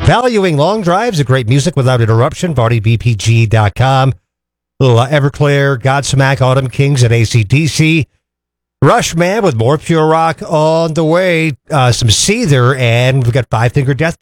Valuing long drives and great music without interruption. VardyBPG.com. Little Everclear, Godsmack, Autumn Kings, and AC/DC. Rush Man with more pure rock on the way. Some Seether, and we've got Five Finger Death